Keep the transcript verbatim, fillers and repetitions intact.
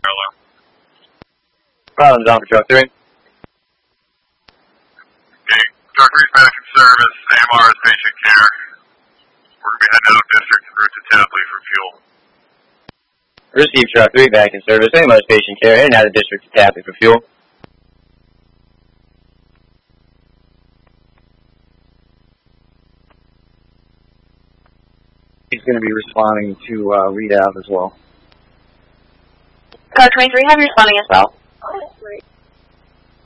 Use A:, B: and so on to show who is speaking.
A: Problems on for truck three.
B: Okay, truck three's back in service. A M R is patient care. We're going to be heading out of district en route to Tapley for fuel.
A: Receive truck three back in service. A M R is patient care. Heading out of district to Tapley for fuel.
C: He's going to be responding to uh, readout as well.
D: Car twenty-three, have you responding as well?